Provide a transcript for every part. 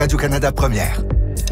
Radio-Canada Première.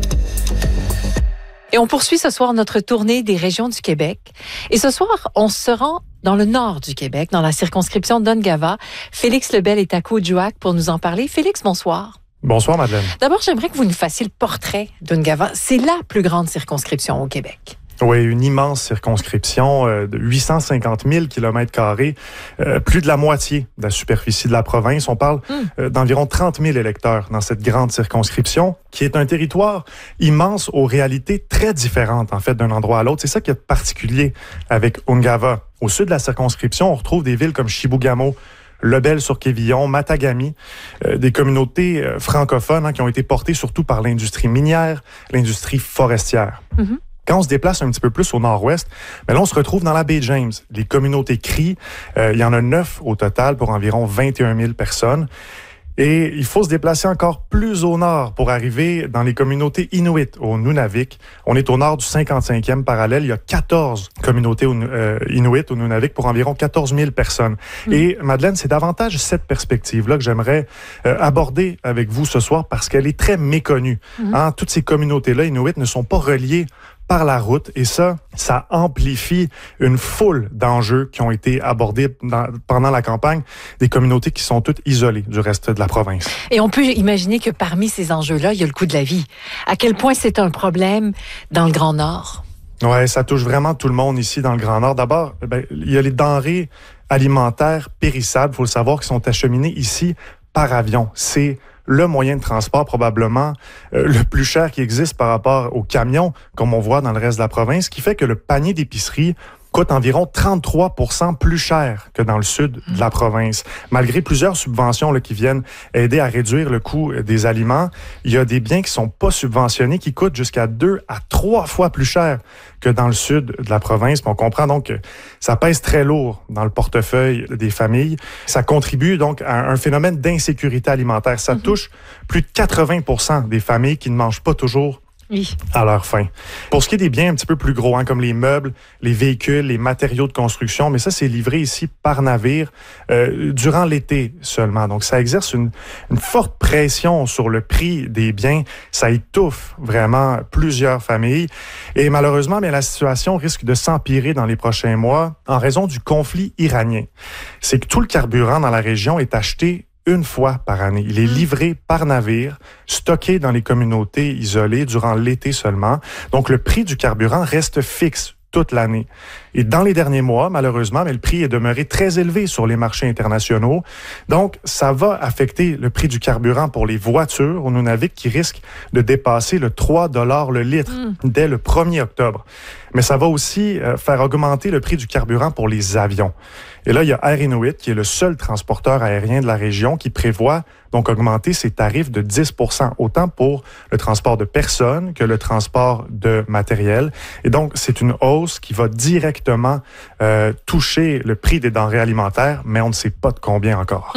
Et on poursuit ce soir notre tournée des régions du Québec. Et ce soir, on se rend dans le nord du Québec, dans la circonscription d'Ungava. Félix Lebel est à Coadjouac pour nous en parler. Félix, bonsoir. Bonsoir, Madeleine. D'abord, j'aimerais que vous nous fassissiez le portrait d'Ungava. C'est la plus grande circonscription au Québec. Oui, une immense circonscription de 850 000 km², plus de la moitié de la superficie de la province. On parle d'environ 30 000 électeurs dans cette grande circonscription, qui est un territoire immense aux réalités très différentes, en fait, d'un endroit à l'autre. C'est ça qui est particulier avec Ungava. Au sud de la circonscription, on retrouve des villes comme Chibougamau, Lebel-sur-Quévillon, Matagami, des communautés francophones qui ont été portées surtout par l'industrie minière, l'industrie forestière. Mm-hmm. Quand on se déplace un petit peu plus au nord-ouest, là, on se retrouve dans la baie James. Les communautés Cris, il y en a 9 au total pour environ 21 000 personnes. Et il faut se déplacer encore plus au nord pour arriver dans les communautés Inuit au Nunavik. On est au nord du 55e parallèle. Il y a 14 communautés Inuit au Nunavik pour environ 14 000 personnes. Et Madeleine, c'est davantage cette perspective-là que j'aimerais aborder avec vous ce soir parce qu'elle est très méconnue. Toutes ces communautés-là Inuit ne sont pas reliées par la route, et ça amplifie une foule d'enjeux qui ont été abordés pendant la campagne, des communautés qui sont toutes isolées du reste de la province. Et on peut imaginer que parmi ces enjeux-là, il y a le coût de la vie. À quel point c'est un problème dans le Grand Nord? Oui, ça touche vraiment tout le monde ici dans le Grand Nord. D'abord, il y a les denrées alimentaires périssables, il faut le savoir, qui sont acheminées ici par avion. C'est le moyen de transport probablement le plus cher qui existe par rapport aux camions, comme on voit dans le reste de la province, qui fait que le panier d'épicerie coûte environ 33 % plus cher que dans le sud de la province. Malgré plusieurs subventions qui viennent aider à réduire le coût des aliments, il y a des biens qui sont pas subventionnés qui coûtent jusqu'à 2 à 3 fois plus cher que dans le sud de la province. On comprend donc que ça pèse très lourd dans le portefeuille des familles. Ça contribue donc à un phénomène d'insécurité alimentaire. Ça touche plus de 80 % des familles qui ne mangent pas toujours à leur faim. Pour ce qui est des biens un petit peu plus gros, comme les meubles, les véhicules, les matériaux de construction, mais ça, c'est livré ici par navire durant l'été seulement. Donc, ça exerce une forte pression sur le prix des biens. Ça étouffe vraiment plusieurs familles. Et malheureusement, la situation risque de s'empirer dans les prochains mois en raison du conflit iranien. C'est que tout le carburant dans la région est acheté une fois par année. Il est livré par navire, stocké dans les communautés isolées durant l'été seulement. Donc, le prix du carburant reste fixe toute l'année. Et dans les derniers mois, malheureusement, le prix est demeuré très élevé sur les marchés internationaux. Donc, ça va affecter le prix du carburant pour les voitures au Nunavik qui risque de dépasser le 3 $ le litre dès le 1er octobre. Mais ça va aussi faire augmenter le prix du carburant pour les avions. Et là, il y a Air Inuit, qui est le seul transporteur aérien de la région, qui prévoit donc augmenter ses tarifs de 10 %, autant pour le transport de personnes que le transport de matériel. Et donc, c'est une hausse qui va directement toucher le prix des denrées alimentaires, mais on ne sait pas de combien encore.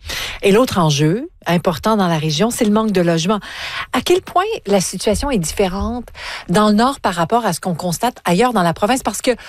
Et l'autre enjeu important dans la région, c'est le manque de logement. À quel point la situation est différente dans le Nord par rapport à ce qu'on constate ailleurs dans la province? Parce que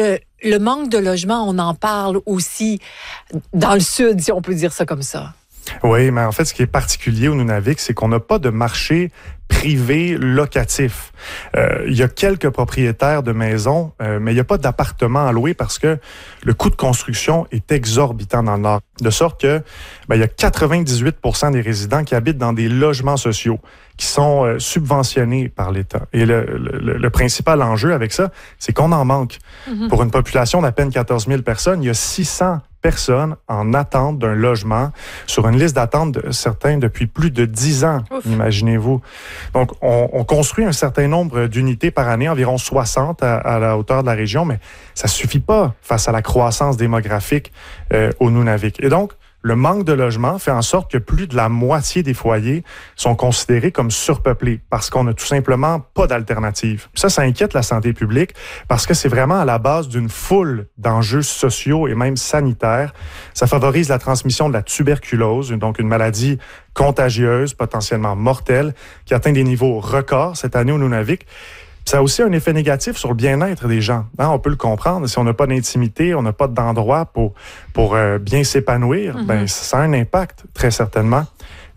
le manque de logement, on en parle aussi dans le Sud, si on peut dire ça comme ça. Oui, mais en fait, ce qui est particulier au Nunavik, c'est qu'on n'a pas de marché privé locatif. Il y a quelques propriétaires de maisons, mais il n'y a pas d'appartements à louer parce que le coût de construction est exorbitant dans le Nord. De sorte que il y a 98 % des résidents qui habitent dans des logements sociaux qui sont subventionnés par l'État. Et le principal enjeu avec ça, c'est qu'on en manque. Pour une population d'à peine 14 000 personnes, il y a 600 personnes en attente d'un logement sur une liste d'attente de certains depuis plus de 10 ans, imaginez-vous. Donc, on construit un certain nombre d'unités par année, environ 60 à la hauteur de la région, mais ça suffit pas face à la croissance démographique au Nunavik. Et donc, le manque de logement fait en sorte que plus de la moitié des foyers sont considérés comme surpeuplés parce qu'on n'a tout simplement pas d'alternative. Ça inquiète la santé publique parce que c'est vraiment à la base d'une foule d'enjeux sociaux et même sanitaires. Ça favorise la transmission de la tuberculose, donc une maladie contagieuse, potentiellement mortelle, qui atteint des niveaux records cette année au Nunavik. Ça a aussi un effet négatif sur le bien-être des gens. On peut le comprendre. Si on n'a pas d'intimité, on n'a pas d'endroit pour bien s'épanouir, ça a un impact, très certainement. Et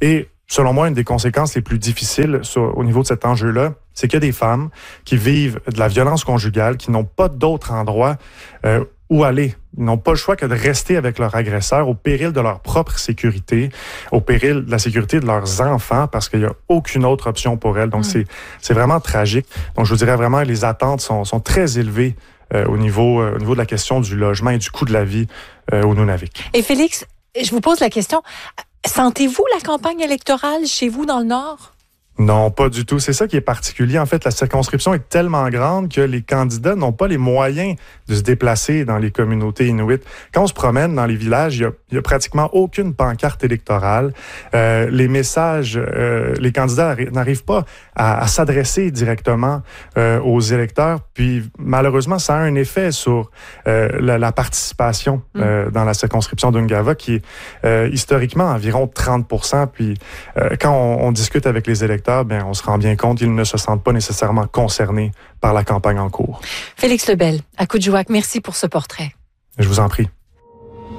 selon moi, une des conséquences les plus difficiles au niveau de cet enjeu-là, c'est qu'il y a des femmes qui vivent de la violence conjugale, qui n'ont pas d'autre endroit où aller. Ils n'ont pas le choix que de rester avec leur agresseur au péril de leur propre sécurité, au péril de la sécurité de leurs enfants, parce qu'il n'y a aucune autre option pour elles. Donc, c'est vraiment tragique. Donc, je vous dirais vraiment que les attentes sont très élevées au niveau de la question du logement et du coût de la vie au Nunavik. Et Félix, je vous pose la question, sentez-vous la campagne électorale chez vous dans le Nord? Non, pas du tout. C'est ça qui est particulier. En fait, la circonscription est tellement grande que les candidats n'ont pas les moyens de se déplacer dans les communautés inuites. Quand on se promène dans les villages, il y a pratiquement aucune pancarte électorale. Les messages, les candidats n'arrivent pas à s'adresser directement aux électeurs. Puis, malheureusement, ça a un effet sur la participation dans la circonscription d'Ungava, qui est historiquement environ 30%. Puis, quand on discute avec les électeurs, on se rend bien compte qu'ils ne se sentent pas nécessairement concernés par la campagne en cours. Félix Lebel, à Coudjouac, merci pour ce portrait. Je vous en prie.